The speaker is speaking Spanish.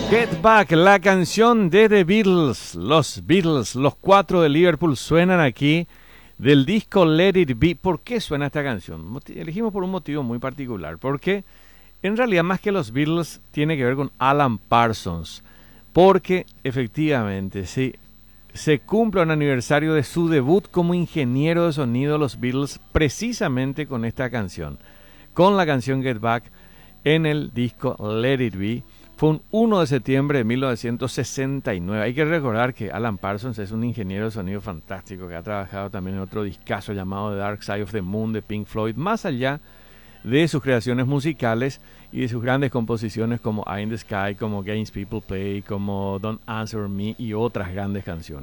Get Back, la canción de The Beatles. Los Beatles, los cuatro de Liverpool, suenan aquí del disco Let It Be. ¿Por qué suena esta canción? Elegimos por un motivo muy particular. Porque en realidad más que los Beatles tiene que ver con Alan Parsons. Porque efectivamente, sí, se cumple un aniversario de su debut como ingeniero de sonido de los Beatles precisamente con esta canción. Con la canción Get Back en el disco Let It Be. Fue un 1 de septiembre de 1969. Hay que recordar que Alan Parsons es un ingeniero de sonido fantástico que ha trabajado también en otro discazo llamado The Dark Side of the Moon de Pink Floyd, más allá de sus creaciones musicales y de sus grandes composiciones como Eye in the Sky, como Games People Play, como Don't Answer Me y otras grandes canciones.